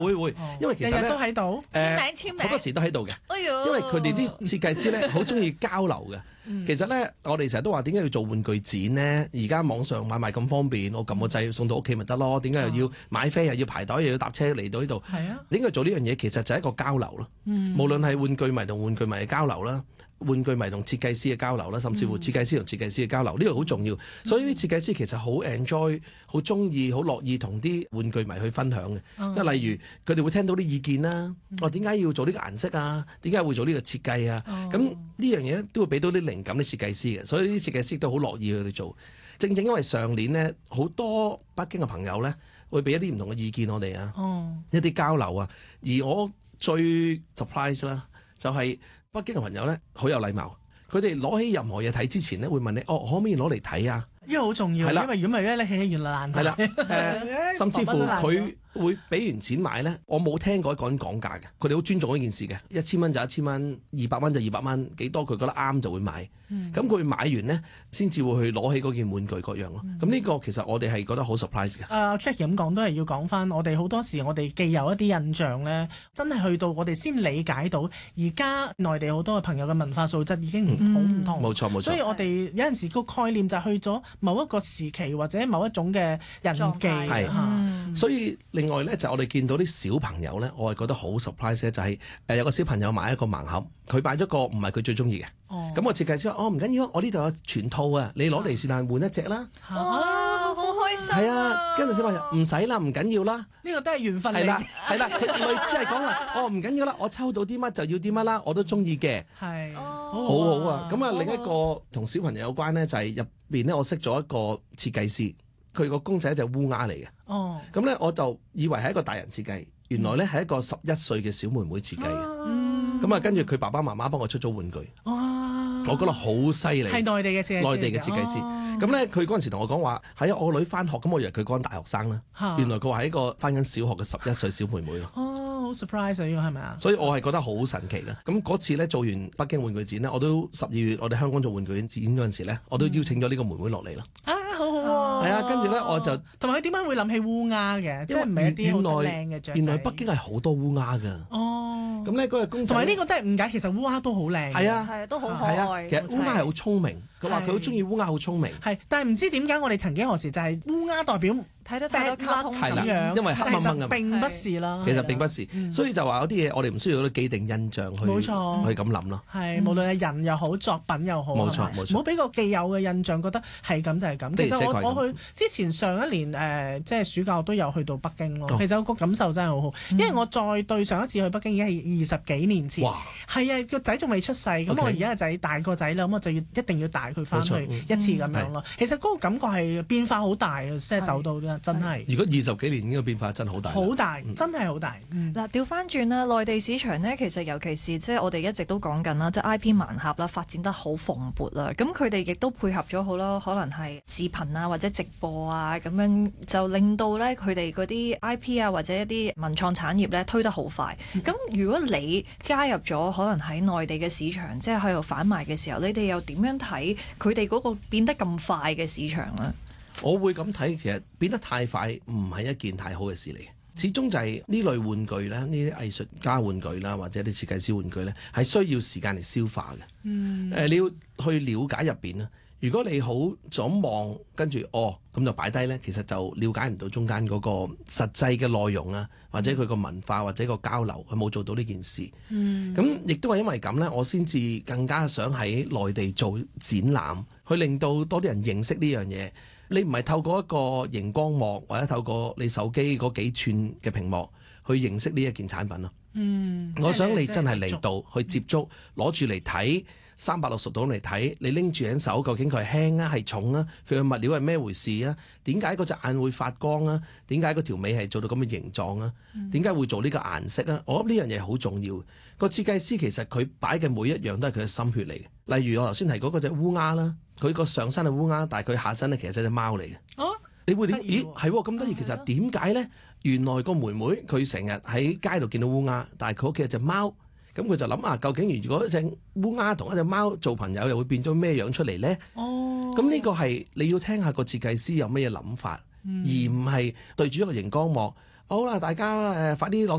會，因為其實咧日日都喺度簽名好多時都喺度嘅。 哎呦因為佢哋啲設計師咧好中意交流嘅。其實咧，我哋成日都話點解要做玩具展咧？而家網上買賣咁方便，我撳個掣送到屋企咪得咯？點解又要買飛，又要排隊，又要搭車嚟到呢度？ 係啊， 點解做呢樣嘢？其實就係一個交流咯。無論係玩具迷同玩具迷嘅交流啦，玩具迷同設計師嘅交流啦，甚至乎設計師同設計師嘅交流，呢個好重要。所以啲設計師其實好 enjoy、好中意、好樂意同啲玩具迷去分享嘅。因為例如佢哋會聽到啲意見啦，我點解要做呢個顏色啊？點解會做呢個設計啊？咁呢樣嘢都會俾到啲靈感啲設計師嘅，所以啲設計師都好樂意去做。正正因為上年咧，好多北京嘅朋友咧會俾一啲唔同嘅意見我哋啊，一啲交流啊。而我最 surprise 啦，就係北京嘅朋友咧好有禮貌，佢哋攞起任何嘢睇之前咧會問你，可唔可以攞嚟睇啊？ 因為好重要，因為如果唔係咧，你起原來爛晒。 係啦，甚至乎佢會俾完錢買咧，我冇聽過一個人講價嘅，佢哋好尊重呢件事嘅，1000蚊就1000蚊，200蚊就200蚊，幾多佢覺得啱就會買。咁佢買完咧，先至會去攞起嗰件玩具各樣咯。咁呢個其實我哋係覺得好 surprise 嘅。 Jackie 咁講都係要講翻，我哋好多時我哋既有一啲印象咧，真係去到我哋先理解到，而家內地好多嘅朋友嘅文化素質已經好唔同。 冇錯冇錯。 所以我哋有陣時個概念就係去咗某一個時期或者某一種嘅人記。 係，所以另外咧就我哋見到啲小朋友咧，我係覺得好 surprise 咧，就係有個小朋友買一個盲盒，佢買咗個唔係佢最中意嘅。咁我設計師話：唔緊要，我呢度有全套啊，你攞嚟是但換一隻啦。 哇，好開心！ 係啊，跟住小朋友唔使啦，唔緊要啦。 呢個都係緣分嚟。 係啦，佢類似係講話，唔緊要啦，我抽到啲乜就要啲乜啦，我都中意嘅。 係， 好好啊。咁啊，另一個同小朋友有關咧，就係入邊咧，我識咗一個設計師，佢個公仔係一隻烏鴉嚟嘅。咁咧我就以為係一個大人設計，原來咧係一個11歲嘅小妹妹設計嘅。咁啊，跟住佢爸爸媽媽幫我出咗玩具。我覺得好犀利， 係內地嘅設計師。 咁咧，佢嗰陣時同我講話，係啊，我個女翻學，咁我以為佢講大學生啦。原來佢話係一個翻緊小學嘅11歲小妹妹咯。 好 surprise 啊！呢個係咪啊？ 所以我係覺得好神奇啦。咁嗰次咧做完北京玩具展咧，我都12月我哋香港做玩具展嗰陣時咧，我都邀請咗呢個妹妹落嚟咯。 好好喎。係啊，跟住咧我就同埋佢點解會諗起烏鴉嘅？即係唔係一啲好靚嘅雀仔？ 原來北京係好多烏鴉㗎。咁咧嗰個公仔， 同埋呢個都係誤解，其實烏鴉都好靚。 係啊， 都好可愛。 其實烏鴉係好聰明，佢話佢好中意烏鴉，好聰明。 係，但係唔知點解我哋曾幾何時就係烏鴉代表睇得太多卡通咁樣， 因為黑掹掹㗎嘛。 並不是啦。 其實並不是，所以就話有啲嘢我哋唔需要有啲既定印象去咁諗咯。 係，無論係人又好，作品又好， 冇錯， 唔好俾個既有嘅印象，覺得係咁就係咁。其實我去之前上一年即係暑假我都有去到北京咯。其實我個感受真係好好，因為我再對上一次去北京已經係20幾年前。係啊，個仔仲未出世，咁我而家個仔大個仔啦，咁我就一定要帶佢翻去一次咁樣咯。其實嗰個感覺係變化好大嘅，即係首都真係。如果 20幾年呢個變化真係好大， 好大，真係好大。 嗱，調翻轉啦，內地市場呢，其實尤其是即係我哋一直都講緊啦，即係 I P 盲盒啦，發展得好蓬勃啦。咁佢哋亦都配合咗好多可能係視頻啊或者直播啊咁樣，就令到咧佢哋嗰啲 I P 啊或者一啲文創產業咧推得好快。咁如果你加入咗可能喺內地嘅市場，即係喺度販賣嘅時候，你哋又點樣睇佢哋嗰個變得咁快嘅市場呢？ 我會咁睇，其實變得太快唔係一件太好嘅事嚟嘅。始終就係呢類玩具咧，呢啲藝術家玩具啦，或者啲設計師玩具咧，係需要時間嚟消化嘅。你要去了解入邊啦。如果你好就咁望，跟住咁就擺低咧，其實就了解唔到中間嗰個實際嘅內容啊，或者佢個文化或者個交流，佢冇做到呢件事。咁亦都係因為咁咧，我先至更加想喺內地做展覽，去令到多啲人認識呢樣嘢。你唔係透過一個熒光幕或者透過你手機嗰幾寸嘅屏幕去認識呢一件產品咯。我想你真係嚟到去接觸，攞住嚟睇，360度嚟睇，你拎住喺手，究竟佢係輕啊，係重啊？佢嘅物料係咩回事啊？點解嗰隻眼會發光啊？點解嗰條尾係做到咁嘅形狀啊？點解會做呢個顏色啊？我覺得呢樣嘢好重要。個設計師其實佢擺嘅每一樣都係佢嘅心血嚟嘅。例如我頭先提嗰隻烏鴉啦，佢個上身係烏鴉，但係佢下身咧其實係隻貓嚟嘅。你會點？咦，係喎，咁得意。其實點解咧？原來個妹妹佢成日喺街度見到烏鴉，但係佢屋企有隻貓，咁佢就諗究竟如果一隻烏鴉同一隻貓做朋友，又會變咗咩樣出嚟咧？咁呢個係你要聽下個設計師有咩嘢諗法，而唔係對住一個熒光幕。 好啦，大家快啲落